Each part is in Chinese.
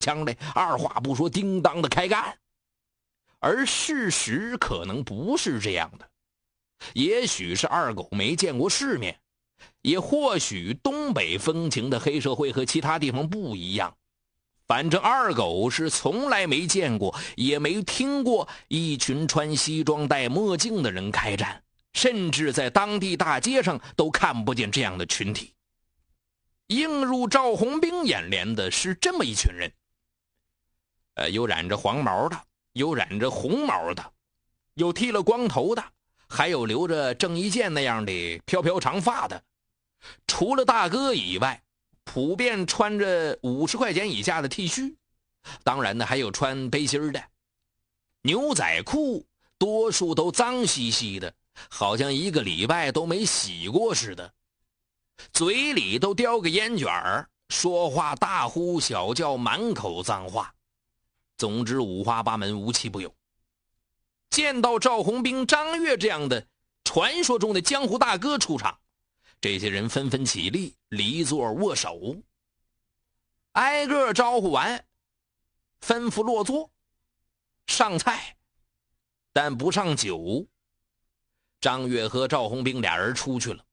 枪来，二话不说，叮当的开干。而事实可能不是这样的，也许是二狗没见过世面，也或许东北风情的黑社会和其他地方不一样。反正二狗是从来没见过，也没听过一群穿西装戴墨镜的人开战，甚至在当地大街上都看不见这样的群体。映入赵红兵眼帘的是这么一群人，有染着黄毛的，有染着红毛的，有剃了光头的，还有留着郑伊健那样的飘飘长发的。除了大哥以外，普遍穿着50块钱以下的 T 恤，当然呢还有穿背心的。牛仔裤多数都脏兮兮的，好像1个礼拜都没洗过似的，嘴里都叼个烟卷儿，说话大呼小叫，满口脏话。总之五花八门，无奇不有。见到赵红兵、张悦这样的传说中的江湖大哥出场，这些人纷纷起立，离座握手，挨个招呼完，吩咐落座，上菜，但不上酒。张悦和赵红兵俩人出去了。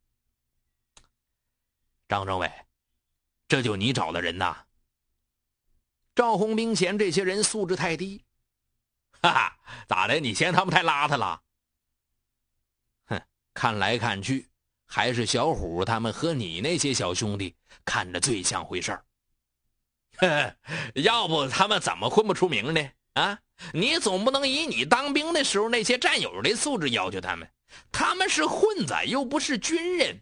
张政委，这就你找的人呐？赵红兵嫌这些人素质太低。哈哈，咋的？你嫌他们太邋遢了？哼，看来看去，还是小虎他们和你那些小兄弟看着最像回事儿。要不他们怎么混不出名呢？啊，你总不能以你当兵的时候那些战友的素质要求他们，他们是混子，又不是军人。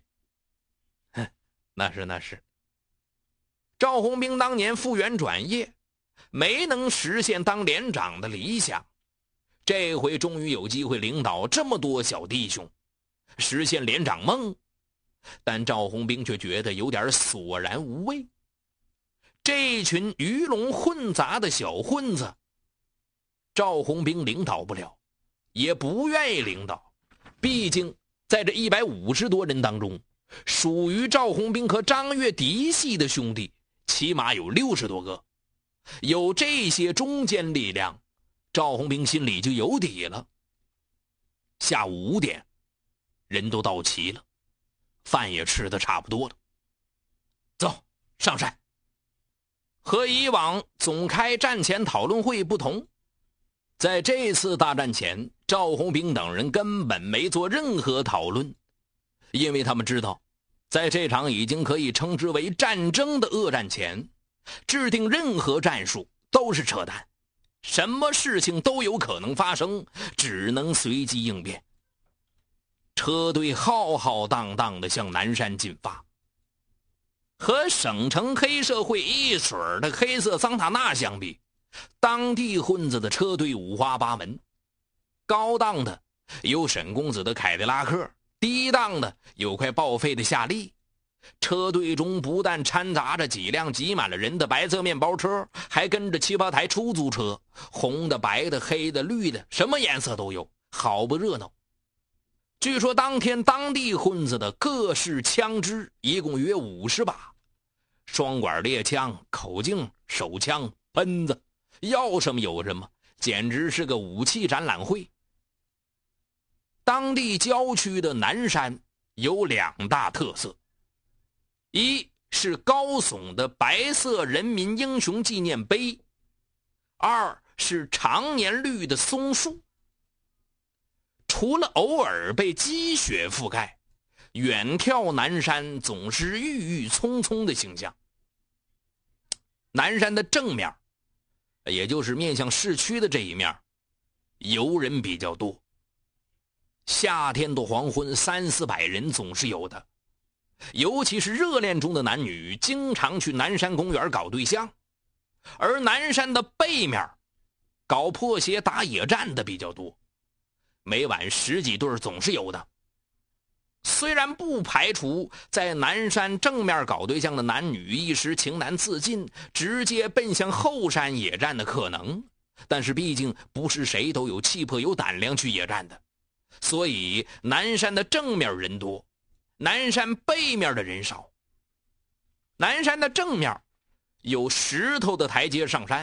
那是。赵红兵当年复员转业，没能实现当连长的理想，这回终于有机会领导这么多小弟兄，实现连长梦。但赵红兵却觉得有点索然无味。这群鱼龙混杂的小混子，赵红兵领导不了，也不愿意领导。毕竟在这150多人当中，属于赵红兵和张悦嫡系的兄弟起码有60多个。有这些中坚力量，赵红兵心里就有底了。下午5点，人都到齐了，饭也吃得差不多了。走，上山。和以往总开战前讨论会不同，在这次大战前，赵红兵等人根本没做任何讨论，因为他们知道，在这场已经可以称之为战争的恶战前，制定任何战术都是扯淡，什么事情都有可能发生，只能随机应变。车队浩浩荡荡地向南山进发。和省城黑社会一水儿的黑色桑塔纳相比，当地混子的车队五花八门，高档的有沈公子的凯迪拉克，低档的有块报废的夏利。车队中不但掺杂着几辆挤满了人的白色面包车，还跟着7、8台出租车，红的、白的、黑的、绿的，什么颜色都有，好不热闹。据说当天当地混子的各式枪支一共约50把，双管猎枪、口径、手枪、喷子，要什么有什么，简直是个武器展览会。当地郊区的南山有2大特色，一是高耸的白色人民英雄纪念碑，二是常年绿的松树。除了偶尔被积雪覆盖，远眺南山总是郁郁葱葱的形象。南山的正面，也就是面向市区的这一面，游人比较多。夏天的黄昏，300、400人总是有的。尤其是热恋中的男女，经常去南山公园搞对象。而南山的背面，搞破鞋打野战的比较多，每晚10几对总是有的。虽然不排除在南山正面搞对象的男女一时情难自禁，直接奔向后山野战的可能，但是毕竟不是谁都有气魄有胆量去野战的，所以南山的正面人多，南山背面的人少。南山的正面有石头的台阶上山，